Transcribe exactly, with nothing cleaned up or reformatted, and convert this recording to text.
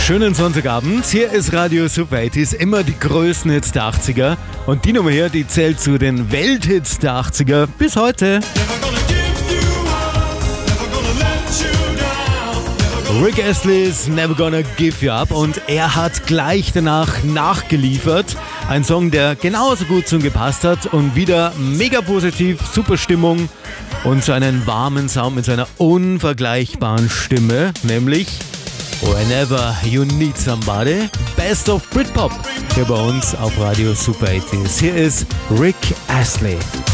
Schönen Sonntagabend, hier ist Radio Super achtziger, immer die größten Hits der achtziger. Und die Nummer hier, die zählt zu den Welthits der achtziger bis heute. Rick Astley's Never Gonna Give You Up und er hat gleich danach nachgeliefert. Ein Song, der genauso gut zum gepasst hat und wieder mega positiv, super Stimmung und so einen warmen Sound mit seiner unvergleichbaren Stimme, nämlich Whenever You Need Somebody, Best of Britpop hier bei uns auf Radio Super achtziger. Hier ist Rick Astley.